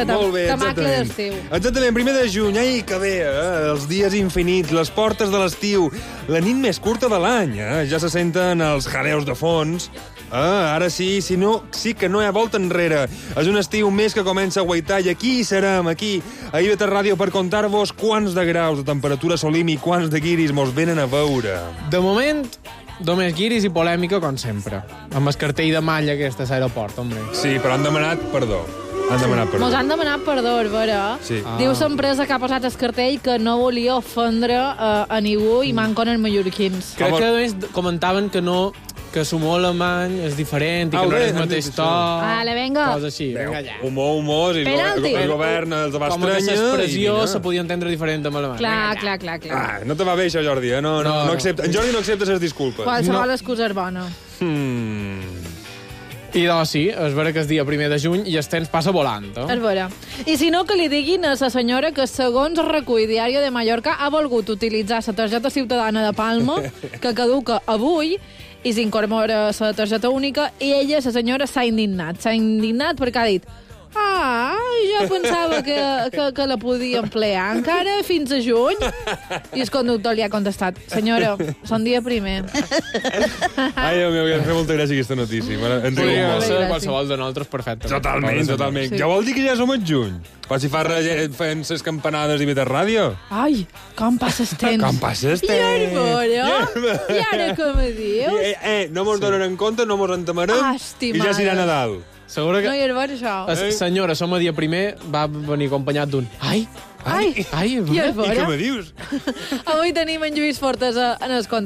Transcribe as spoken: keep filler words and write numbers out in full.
Vinga, Molt bé, temacle exactament. d'estiu. Exactament, primer de juny, ai, que bé, eh? Els dies infinits, les portes de l'estiu, la nit més curta de l'any, eh? Ja se senten els jaleus de fons. Ah, ara sí, si no, sí que no hi ha volta enrere. És un estiu més que comença a guaitar i aquí serem, aquí, a I V T Ràdio, per contar-vos quants de graus de temperatura solim i quants de guiris mos venen a veure. De moment, només guiris i polèmica, com sempre. Amb el cartell de malla aquesta a l'aeroport, hombre. Sí, però han demanat perdó. Han demanat perdó. Mos han demanat perdó, Vera. Sí. Ah. Diu l'empresa que ha posat el cartell que no volia ofendre uh, a ningú i manquen els mallorquins. Crec Home. que, a més, comentaven que no que l'humor alemany és diferent i Ah, que no bé, és el han mateix dit to. això. Vale, venga. Coses així. Vinga, allà. Humor, humor, i el, Penalti. el govern els va Com que estranya. l'expressió i se mira. podia entendre diferent amb alemany. Clar, clar, clar, clar. Ah, no te va bé això, Jordi, eh? No, no, No, no, no. accepta. En Jordi no accepta les disculpes. Qualsevol No. excusa és bona. Hmm. I doncs sí, és vera que és dia primer de juny i el temps passa volant. És Eh? vera. I si no, que li diguin a la senyora que, segons recull Diario de Mallorca, ha volgut utilitzar la targeta ciutadana de Palma, que caduca avui, i s'incorpora la targeta única, i ella, la senyora, s'ha indignat. S'ha indignat perquè ha dit: ah, jo pensava que, que, que la podia emplear encara fins a juny. I el conductor li ha contestat: senyora, són dia primer. Ai, Déu meu, em fa molta gràcia aquesta notícia. Ens riu Podria molt. ser gràcies. qualsevol de nosaltres perfectament. Totalment, totalment. Sí. Ja vol dir que ja som a juny? Però si fa res fent ses campanades i I V T Ràdio. Ai, com passa el temps. Com passa el I ara, temps? I ara què me dius? Eh, eh, no mos donen en compte, no mos entamarem Ah, i estimada. ja s'irà Nadal. Segura No que hi és vera, això. la senyora som a dia primer va venir acompanyat d'un ai, Ai, ai, i és I què vera. me dius? Avui tenim en Lluís Fortes en el